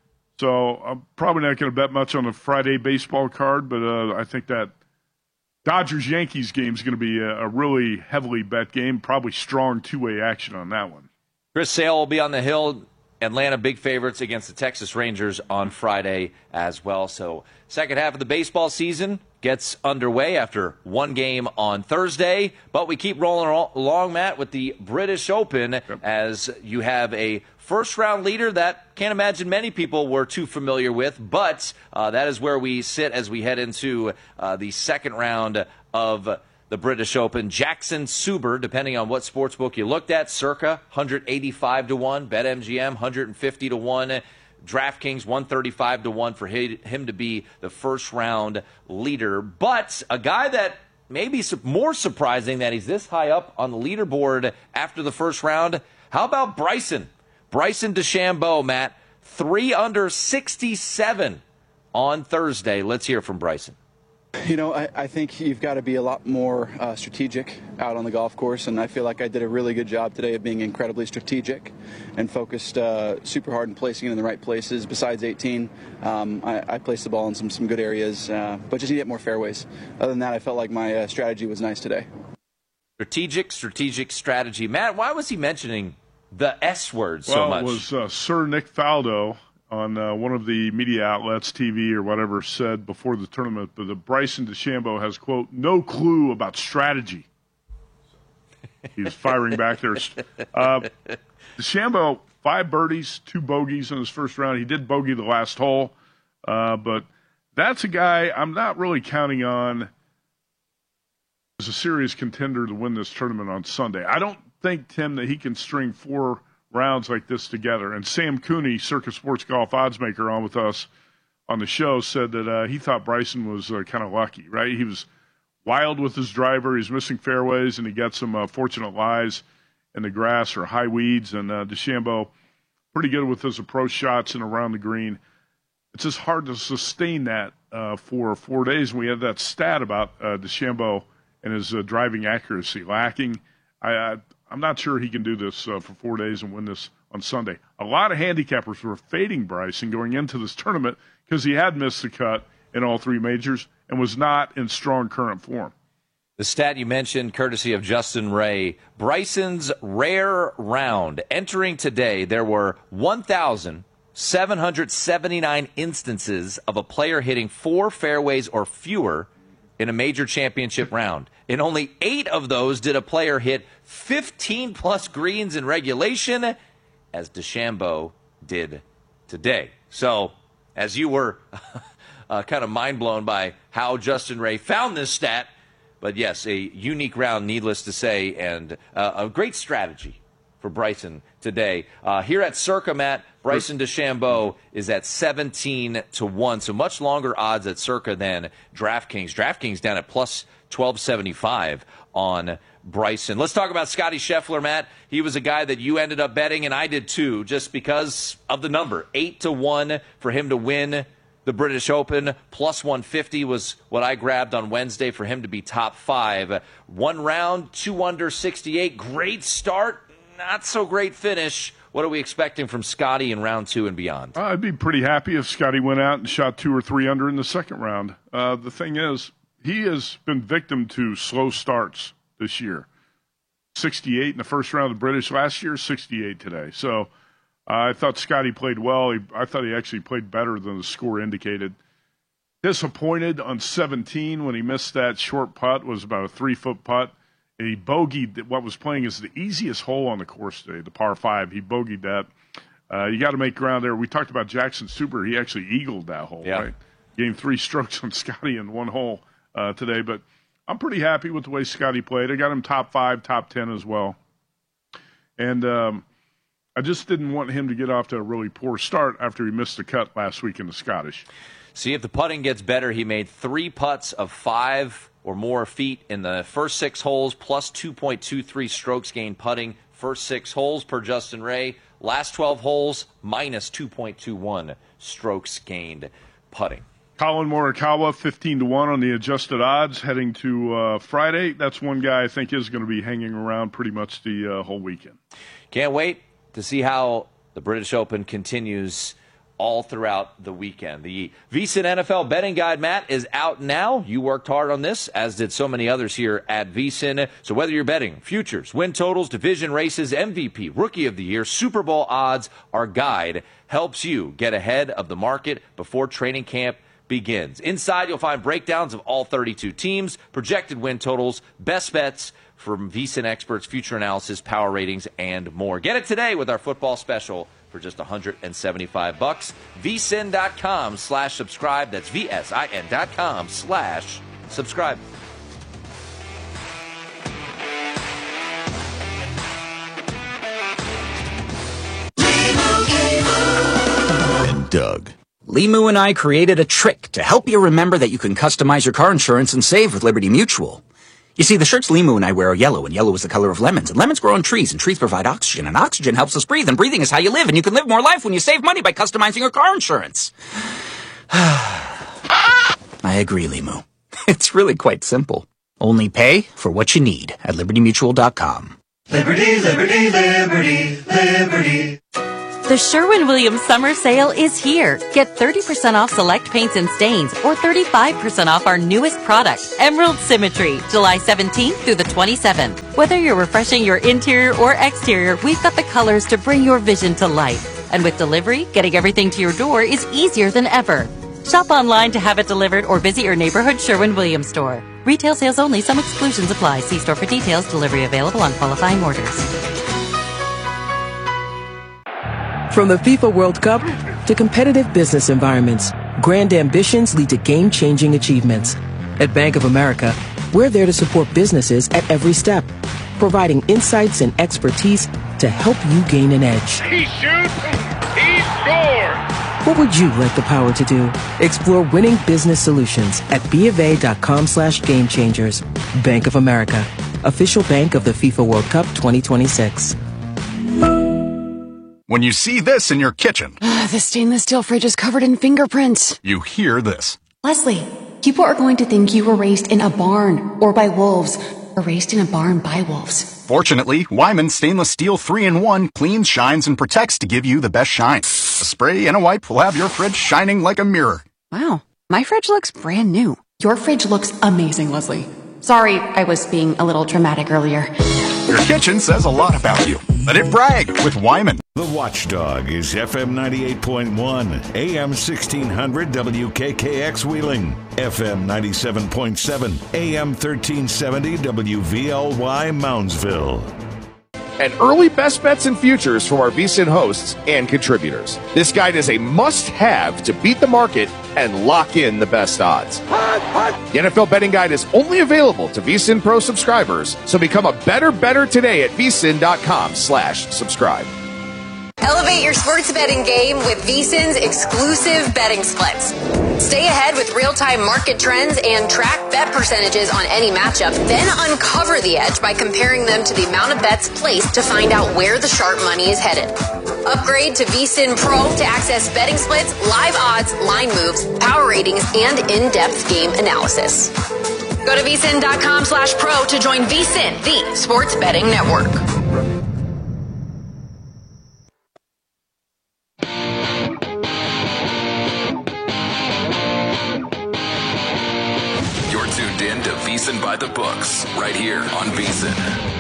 so I'm probably not going to bet much on the Friday baseball card, but uh, I think that Dodgers-Yankees game is going to be a, a really heavily bet game, probably strong two-way action on that one. Chris Sale will be on the hill. Atlanta big favorites against the Texas Rangers on Friday as well. So second half of the baseball season gets underway after one game on Thursday. But we keep rolling along, Matt, with the British Open yep. as you have a first-round leader that can't imagine many people were too familiar with. But uh, that is where we sit as we head into uh, the second round of the British Open. Jackson Suber, depending on what sportsbook you looked at, circa one eighty-five to one, BetMGM one fifty to one, DraftKings one thirty-five to one for him to be the first round leader. But a guy that may be more surprising that he's this high up on the leaderboard after the first round. How about Bryson? Bryson DeChambeau, Matt, three under sixty-seven on Thursday. Let's hear from Bryson. You know, I, I think you've got to be a lot more uh, strategic out on the golf course, and I feel like I did a really good job today of being incredibly strategic and focused uh, super hard and placing it in the right places. Besides eighteen, um, I, I placed the ball in some, some good areas, uh, but just need to get more fairways. Other than that, I felt like my uh, strategy was nice today. Strategic, strategic strategy. Matt, why was he mentioning the S word so well, much? Well, it was uh, Sir Nick Faldo on uh, one of the media outlets, T V or whatever, said before the tournament, but the Bryson DeChambeau has, quote, no clue about strategy. He's firing back there. Uh, DeChambeau, five birdies, two bogeys in his first round. He did bogey the last hole, uh, but that's a guy I'm not really counting on as a serious contender to win this tournament on Sunday. I don't think, Tim, that he can string four rounds like this together. And Sam Cooney, Circa Sports Golf oddsmaker on with us on the show, said that uh, he thought Bryson was uh, kind of lucky, right? He was wild with his driver. He's missing fairways, and he got some uh, fortunate lies in the grass or high weeds. And uh, DeChambeau, pretty good with his approach shots and around the green. It's just hard to sustain that uh, for four days. And we had that stat about uh, DeChambeau and his uh, driving accuracy lacking. I, I I'm not sure he can do this uh, for four days and win this on Sunday. A lot of handicappers were fading Bryson going into this tournament because he had missed the cut in all three majors and was not in strong current form. The stat you mentioned, courtesy of Justin Ray, Bryson's rare round. Entering today, there were one thousand seven hundred seventy-nine instances of a player hitting four fairways or fewer in a major championship round. In only eight of those did a player hit fifteen plus greens in regulation, as DeChambeau did today. So, as you were uh, kind of mind blown by how Justin Ray found this stat, but yes, a unique round, needless to say, and uh, a great strategy for Bryson today. Uh, here at Circa, Matt, Bryson DeChambeau is at seventeen to one, so much longer odds at Circa than DraftKings. DraftKings down at plus twelve seventy-five on Bryson. Let's talk about Scotty Scheffler, Matt. He was a guy that you ended up betting, and I did too, just because of the number. eight to one for him to win the British Open. Plus one fifty was what I grabbed on Wednesday for him to be top five. One round, two under sixty-eight. Great start, not so great finish. What are we expecting from Scotty in round two and beyond? Uh, I'd be pretty happy if Scotty went out and shot two or three under in the second round. Uh, the thing is, he has been victim to slow starts this year. sixty-eight in the first round of the British last year, sixty-eight today. So uh, I thought Scotty played well. He, I thought he actually played better than the score indicated. Disappointed on seventeen when he missed that short putt. It was about a three-foot putt. And he bogeyed what was playing as the easiest hole on the course today, the par five. He bogeyed that. Uh, you got to make ground there. We talked about Jackson Suber. He actually eagled that hole, yeah. right? Gained three strokes on Scotty in one hole uh, today. But I'm pretty happy with the way Scotty played. I got him top five, top ten as well. And um, I just didn't want him to get off to a really poor start after he missed the cut last week in the Scottish. See if the putting gets better. He made three putts of five or more feet in the first six holes, plus two point two three strokes gained putting. First six holes per Justin Ray. Last twelve holes, minus two point two one strokes gained putting. Colin Morikawa, fifteen to one on the adjusted odds heading to uh, Friday. That's one guy I think is going to be hanging around pretty much the uh, whole weekend. Can't wait to see how the British Open continues all throughout the weekend. The VSiN N F L betting guide, Matt, is out now. You worked hard on this, as did so many others here at VSiN. So whether you're betting futures, win totals, division races, M V P, Rookie of the Year, Super Bowl odds, our guide helps you get ahead of the market before training camp begins. Inside, you'll find breakdowns of all thirty-two teams, projected win totals, best bets from VSiN experts, future analysis, power ratings, and more. Get it today with our football special for just one hundred seventy-five bucks. VSiN.com slash subscribe. That's V S I N dot com slash subscribe. Limu and I created a trick to help you remember that you can customize your car insurance and save with Liberty Mutual. You see, the shirts Limu and I wear are yellow, and yellow is the color of lemons, and lemons grow on trees, and trees provide oxygen, and oxygen helps us breathe, and breathing is how you live, and you can live more life when you save money by customizing your car insurance. I agree, Limu. It's really quite simple. Only pay for what you need at liberty mutual dot com. Liberty, liberty, liberty, liberty. The Sherwin-Williams Summer Sale is here. Get thirty percent off select paints and stains or thirty-five percent off our newest product, Emerald Symmetry, July seventeenth through the twenty-seventh. Whether you're refreshing your interior or exterior, we've got the colors to bring your vision to life. And with delivery, getting everything to your door is easier than ever. Shop online to have it delivered or visit your neighborhood Sherwin-Williams store. Retail sales only. Some exclusions apply. See store for details. Delivery available on qualifying orders. From the FIFA World Cup to competitive business environments, grand ambitions lead to game-changing achievements. At Bank of America, we're there to support businesses at every step, providing insights and expertise to help you gain an edge. He shoots, he scores! What would you like the power to do? Explore winning business solutions at bofa.com slash game changers. Bank of America, official bank of the FIFA World Cup twenty twenty-six. When you see this in your kitchen, the stainless steel fridge is covered in fingerprints. You hear this. Leslie, people are going to think you were raised in a barn or by wolves, or raised in a barn by wolves. Fortunately, Wyman Stainless Steel three in one cleans, shines, and protects to give you the best shine. A spray and a wipe will have your fridge shining like a mirror. Wow, my fridge looks brand new. Your fridge looks amazing, Leslie. Sorry, I was being a little dramatic earlier. Your kitchen says a lot about you. Let it brag with Wyman. The Watchdog is F M ninety-eight point one, A M sixteen hundred W K K X Wheeling, F M ninety-seven point seven, A M thirteen seventy W V L Y Moundsville. And early best bets and futures from our VSiN hosts and contributors. This guide is a must-have to beat the market and lock in the best odds. The N F L betting guide is only available to VSiN Pro subscribers, so become a better better today at vsin.com slash subscribe. Elevate your sports betting game with VSiN's exclusive betting splits. Stay ahead with real-time market trends and track bet percentages on any matchup, then uncover the edge by comparing them to the amount of bets placed to find out where the sharp money is headed. Upgrade to VSiN Pro to access betting splits, live odds, line moves, power ratings, and in-depth game analysis. Go to vsin.com slash pro to join VSiN, the sports betting network. VSiN by the books, right here on VSiN.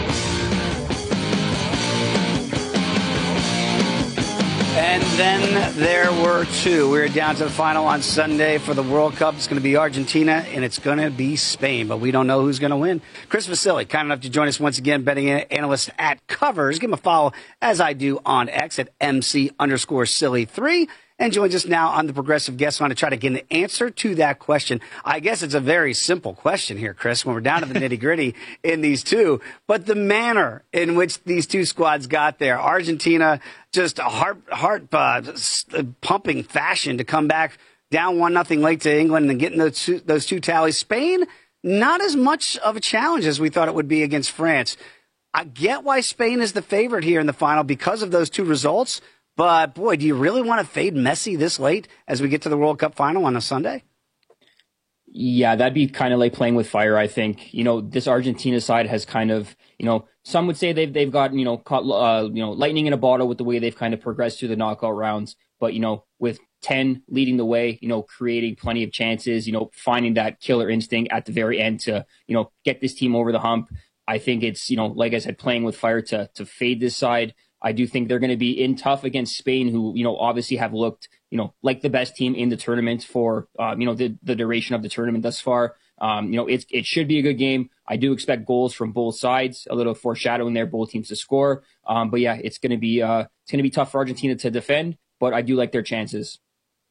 And then there were two. We were down to the final on Sunday for the World Cup. It's going to be Argentina, and it's going to be Spain, but we don't know who's going to win. Chris Vasili, kind enough to join us once again, betting analyst at Covers. Give him a follow, as I do, on X at MC underscore silly three. And joins us now on the Progressive Guest Line to try to get an answer to that question. I guess it's a very simple question here, Chris, when we're down to the nitty-gritty in these two. But the manner in which these two squads got there, Argentina, just a heart, heart uh, pumping fashion to come back down one nothing late to England and getting those two, those two tallies. Spain, not as much of a challenge as we thought it would be against France. I get why Spain is the favorite here in the final because of those two results. But, boy, do you really want to fade Messi this late as we get to the World Cup final on a Sunday? Yeah, that'd be kind of like playing with fire, I think. You know, this Argentina side has kind of, you know, some would say they've they've got, you know, caught, uh, you know, lightning in a bottle with the way they've kind of progressed through the knockout rounds. But, you know, with ten leading the way, you know, creating plenty of chances, you know, finding that killer instinct at the very end to, you know, get this team over the hump. I think it's, you know, like I said, playing with fire to to fade this side. I do think they're going to be in tough against Spain, who, you know, obviously have looked, you know, like the best team in the tournament for, um, you know, the, the duration of the tournament thus far. Um, you know, it's, it should be a good game. I do expect goals from both sides, a little foreshadowing there, both teams to score. Um, but yeah, it's going to be, uh, it's going to be tough for Argentina to defend, but I do like their chances.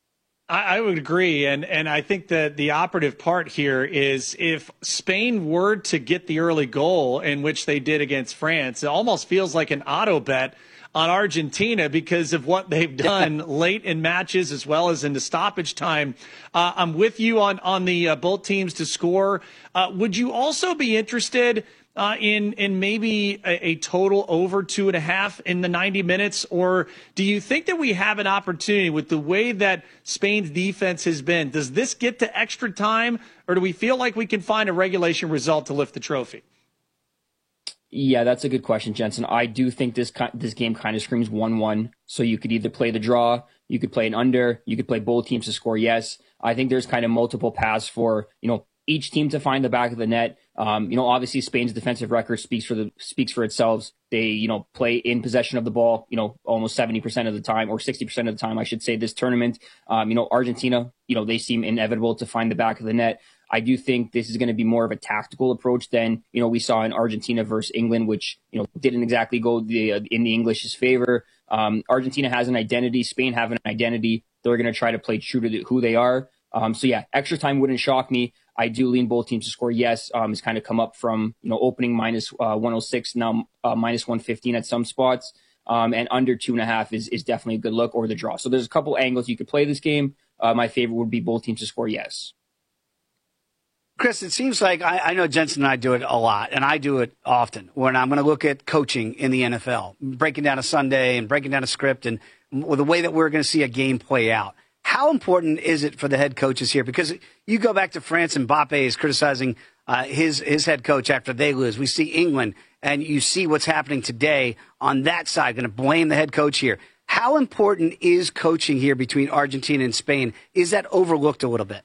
I, I would agree, and and I think that the operative part here is if Spain were to get the early goal in which they did against France, it almost feels like an auto bet on Argentina because of what they've done late in matches as well as into stoppage time. Uh, I'm with you on on the uh, both teams to score. Uh, would you also be interested uh, in in maybe a, a total over two and a half in the ninety minutes, or do you think that we have an opportunity with the way that Spain's defense has been? Does this get to extra time, or do we feel like we can find a regulation result to lift the trophy? Yeah, that's a good question, Jensen. I do think this this game kind of screams one one. So you could either play the draw, you could play an under, you could play both teams to score yes. I think there's kind of multiple paths for, you know, each team to find the back of the net. Um, you know, obviously Spain's defensive record speaks for the speaks for itself. They, you know, play in possession of the ball, you know, almost seventy percent of the time, or sixty percent of the time, I should say, this tournament. Um, you know, Argentina, you know, they seem inevitable to find the back of the net. I do think this is going to be more of a tactical approach than, you know, we saw in Argentina versus England, which, you know, didn't exactly go the, uh, in the English's favor. Um, Argentina has an identity. Spain have an identity. They're going to try to play true to the, who they are. Um, so, yeah, extra time wouldn't shock me. I do lean both teams to score yes. Um, it's kind of come up from, you know, opening minus uh, one oh six, now uh, minus one fifteen at some spots. Um, and under two and a half is, is definitely a good look, or the draw. So there's a couple angles you could play this game. Uh, my favorite would be both teams to score yes. Chris, it seems like I, I know Jensen and I do it a lot, and I do it often when I'm going to look at coaching in the N F L, breaking down a Sunday and breaking down a script and the way that we're going to see a game play out. How important is it for the head coaches here? Because you go back to France and Mbappe is criticizing uh, his his head coach after they lose. We see England, and you see what's happening today on that side, going to blame the head coach here. How important is coaching here between Argentina and Spain? Is that overlooked a little bit?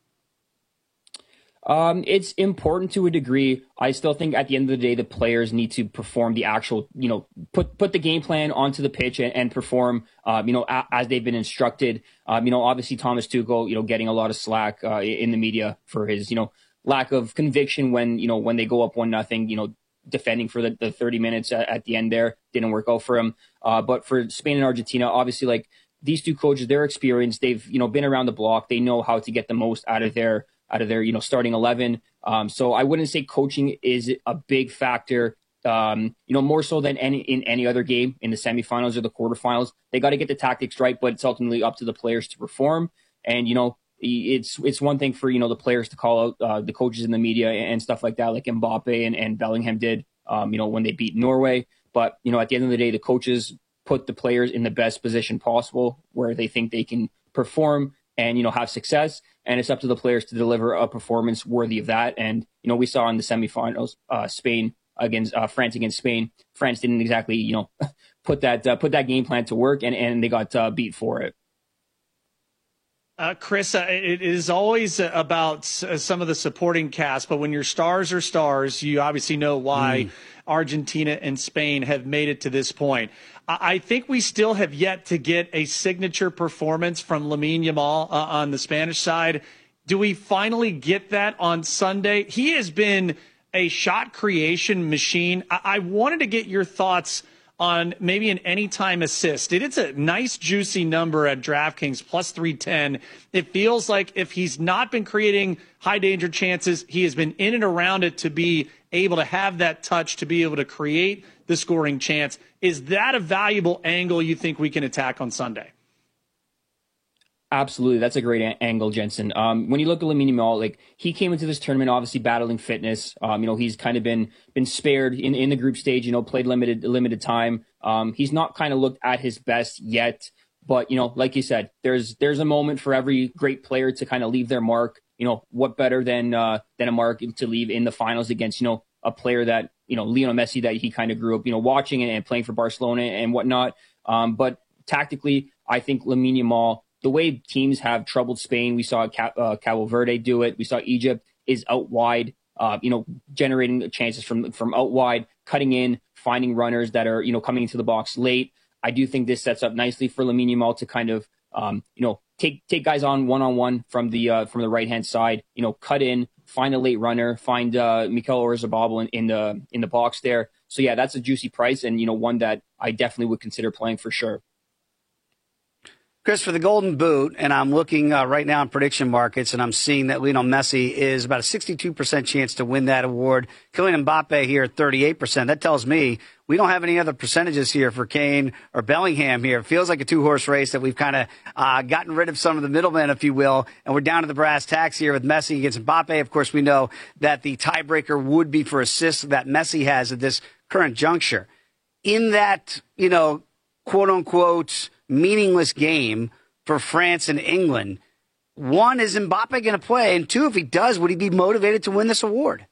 Um, it's important to a degree. I still think at the end of the day, the players need to perform the actual, you know, put put the game plan onto the pitch and, and perform, um, you know, a, as they've been instructed. Um, you know, obviously Thomas Tuchel, you know, getting a lot of slack uh, in the media for his, you know, lack of conviction when, you know, when they go up one nothing, you know, defending for the, the thirty minutes at, at the end there didn't work out for him. Uh, but for Spain and Argentina, obviously, like these two coaches, they're experienced. They've, you know, been around the block. They know how to get the most out of their out of their, you know, starting eleven. Um, so I wouldn't say coaching is a big factor, um, you know, more so than any in any other game in the semifinals or the quarterfinals. They got to get the tactics right, but it's ultimately up to the players to perform. And, you know, it's it's one thing for, you know, the players to call out uh, the coaches in the media and stuff like that, like Mbappe and, and Bellingham did, um, you know, when they beat Norway. But, you know, at the end of the day, the coaches put the players in the best position possible where they think they can perform and, you know, have success. And it's up to the players to deliver a performance worthy of that. And, you know, we saw in the semifinals, uh, Spain against uh, France against Spain. France didn't exactly, you know, put that uh, put that game plan to work, and, and they got uh, beat for it. Uh, Chris, uh, it is always about uh, some of the supporting cast, but when your stars are stars, you obviously know why mm. Argentina and Spain have made it to this point. I think we still have yet to get a signature performance from Lamine Yamal uh, on the Spanish side. Do we finally get that on Sunday? He has been a shot creation machine. I, I wanted to get your thoughts on maybe an anytime assist. It's a nice, juicy number at DraftKings, plus three ten. It feels like if he's not been creating high-danger chances, he has been in and around it to be able to have that touch, to be able to create the scoring chance. Is that a valuable angle you think we can attack on Sunday? Absolutely. That's a great a- angle, Jensen. Um, when you look at Lamine Yamal, like he came into this tournament obviously battling fitness. Um, you know, he's kind of been been spared in, in the group stage, you know, played limited limited time. Um, he's not kind of looked at his best yet. But, you know, like you said, there's there's a moment for every great player to kind of leave their mark. You know, what better than uh, than a mark to leave in the finals against, you know, a player that, you know, Lionel Messi, that he kind of grew up, you know, watching and, and playing for Barcelona and whatnot. Um, but tactically, I think Lamine Yamal, the way teams have troubled Spain, we saw Cap, uh, Cabo Verde do it. We saw Egypt is out wide, uh, you know, generating chances from from out wide, cutting in, finding runners that are, you know, coming into the box late. I do think this sets up nicely for Lamine Yamal to kind of, um, you know, take take guys on one on one from the uh, from the right hand side. You know, cut in, find a late runner, find uh, Mikel Oyarzabal in, in the in the box there. So yeah, that's a juicy price, and you know, one that I definitely would consider playing for sure. Chris, for the Golden Boot, and I'm looking uh, right now in prediction markets, and I'm seeing that Lionel Messi is about a sixty-two percent chance to win that award. Kylian Mbappe here at thirty-eight percent. That tells me we don't have any other percentages here for Kane or Bellingham here. It feels like a two-horse race that we've kind of uh, gotten rid of some of the middlemen, if you will, and we're down to the brass tacks here with Messi against Mbappe. Of course, we know that the tiebreaker would be for assists that Messi has at this current juncture. In that, you know, quote-unquote meaningless game for France and England, one, is Mbappe going to play? And two, if he does, would he be motivated to win this award?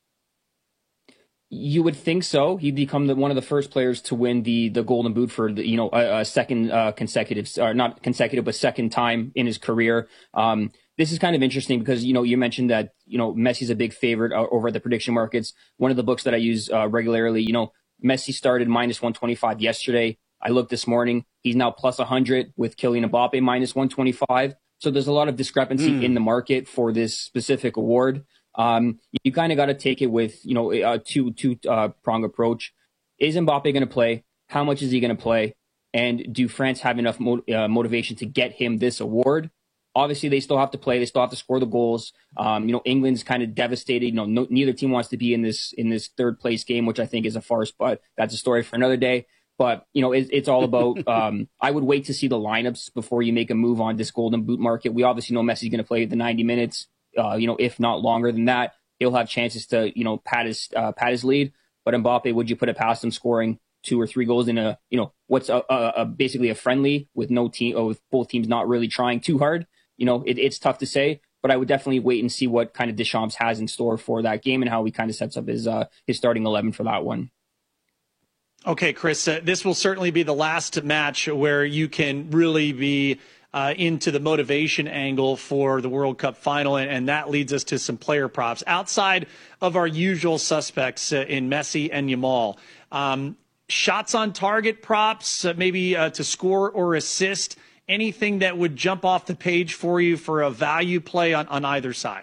You would think so. He'd become the, one of the first players to win the the Golden Boot for the, you know a, a second uh, consecutive, or not consecutive, but second time in his career. Um, this is kind of interesting because you know you mentioned that you know Messi's a big favorite uh, over at the prediction markets. One of the books that I use uh, regularly, you know, Messi started minus one twenty-five yesterday. I looked this morning. He's now plus one hundred with Kylian Mbappe minus one twenty-five. So there's a lot of discrepancy mm. in the market for this specific award. Um, you kind of got to take it with, you know, a two, two, uh, prong approach. Is Mbappe going to play? How much is he going to play? And do France have enough mo- uh, motivation to get him this award? Obviously, they still have to play. They still have to score the goals. Um, you know, England's kind of devastated. You know, no, neither team wants to be in this, in this third place game, which I think is a farce, but that's a story for another day. But, you know, it, it's all about, um, I would wait to see the lineups before you make a move on this Golden Boot market. We obviously know Messi's going to play the ninety minutes, uh, you know, if not longer than that. He'll have chances to, you know, pat his, uh, pat his lead. But Mbappe, would you put it past him scoring two or three goals in a, you know, what's a, a, a basically a friendly with no team, or with both teams not really trying too hard? You know, it, it's tough to say, but I would definitely wait and see what kind of Deschamps has in store for that game and how he kind of sets up his, uh, his starting eleven for that one. Okay, Chris, uh, this will certainly be the last match where you can really be uh, into the motivation angle for the World Cup final, and, and that leads us to some player props. Outside of our usual suspects uh, in Messi and Yamal, um, shots on target props, uh, maybe uh, to score or assist, anything that would jump off the page for you for a value play on, on either side?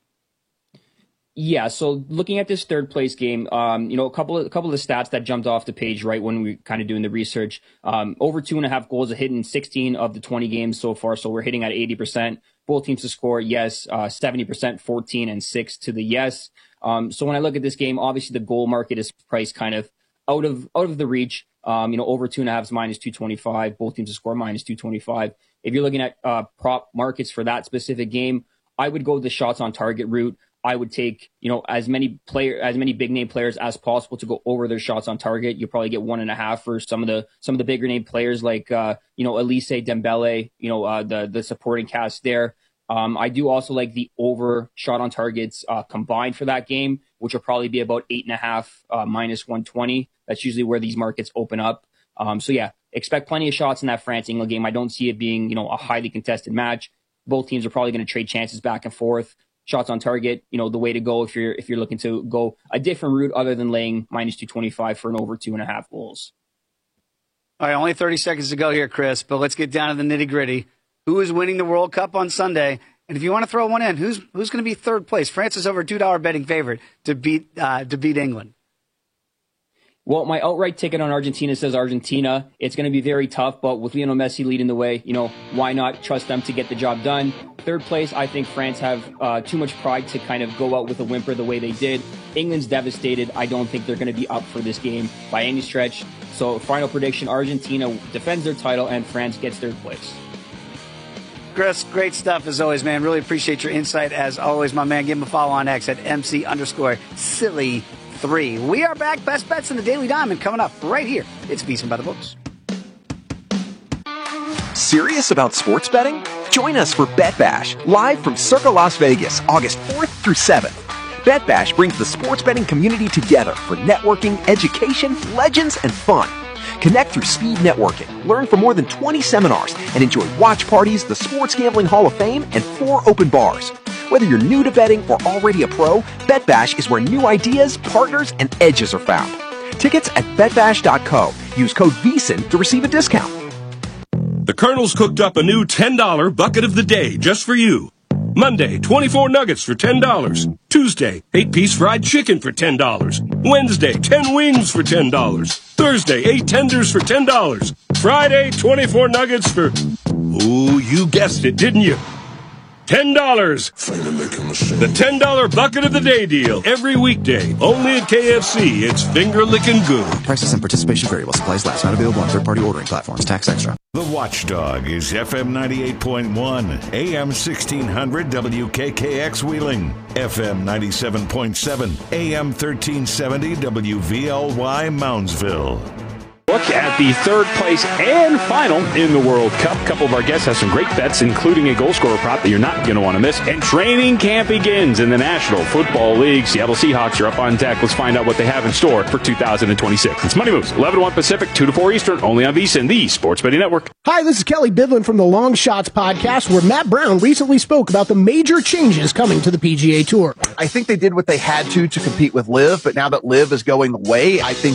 Yeah, so looking at this third place game, um, you know, a couple of a couple of the stats that jumped off the page right when we kind of doing the research. Um, over two and a half goals are hit in sixteen of the twenty games so far, so we're hitting at eighty percent. Both teams to score, yes, uh, seventy percent, fourteen and six to the yes. Um, so when I look at this game, obviously the goal market is priced kind of out of out of the reach. Um, you know, over two and a half is minus two twenty five. Both teams to score minus two twenty five. If you're looking at uh, prop markets for that specific game, I would go the shots on target route. I would take, you know, as many player, as many big name players as possible to go over their shots on target. You'll probably get one and a half for some of the some of the bigger name players like, uh, you know, Elise, Dembele, you know, uh, the the supporting cast there. Um, I do also like the over shot on targets uh, combined for that game, which will probably be about eight and a half uh, minus one twenty. That's usually where these markets open up. Um, so yeah, expect plenty of shots in that France England game. I don't see it being, you know, a highly contested match. Both teams are probably going to trade chances back and forth. Shots on target, you know, the way to go if you're if you're looking to go a different route other than laying minus two twenty-five for an over two and a half goals. All right, only thirty seconds to go here, Chris, but let's get down to the nitty gritty. Who is winning the World Cup on Sunday? And if you want to throw one in, who's who's going to be third place? France is over a two dollar betting favorite to beat uh, to beat England. Well, my outright ticket on Argentina says Argentina. It's going to be very tough, but with Lionel Messi leading the way, you know, why not trust them to get the job done? Third place, I think France have uh, too much pride to kind of go out with a whimper the way they did. England's devastated. I don't think they're going to be up for this game by any stretch. So final prediction, Argentina defends their title and France gets third place. Chris, great stuff as always, man. Really appreciate your insight as always, my man. Give him a follow on X at M C underscore silly. Three. We are back. Best bets in the Daily Diamond coming up right here. It's VSiN by the Books. Serious about sports betting? Join us for Bet Bash, live from Circa Las Vegas, August fourth through seventh. Bet Bash brings the sports betting community together for networking, education, legends, and fun. Connect through speed networking, learn from more than twenty seminars, and enjoy watch parties, the Sports Gambling Hall of Fame, and four open bars. Whether you're new to betting or already a pro, Bet Bash is where new ideas, partners, and edges are found. Tickets at bet bash dot co. Use code VSiN to receive a discount. The Colonel's cooked up a new ten dollar bucket of the day just for you. Monday, twenty-four nuggets for ten dollars. Tuesday, eight piece fried chicken for ten dollars. Wednesday, ten wings for ten dollars. Thursday, eight tenders for ten dollars. Friday, twenty-four nuggets for Ooh, you guessed it, didn't you? ten dollars. The ten dollar Bucket of the Day deal. Every weekday. Only at K F C. It's finger licking good. Prices and participation vary while supplies last. Not available on third-party ordering platforms. Tax extra. The Watchdog is F M ninety-eight point one, A M sixteen hundred W K K X Wheeling, F M ninety-seven point seven, A M thirteen seventy W V L Y Moundsville. Look at the third place and final in the World Cup. A couple of our guests have some great bets, including a goal scorer prop that you're not going to want to miss. And training camp begins in the National Football League. Seattle Seahawks are up on deck. Let's find out what they have in store for two thousand twenty-six. It's Money Moves, eleven to one Pacific, two to four Eastern, only on VSiN, the Sports Betting Network. Hi, this is Kelly Bidlin from the Long Shots podcast, where Matt Brown recently spoke about the major changes coming to the P G A Tour. I think they did what they had to to compete with LIV, but now that LIV is going away, I think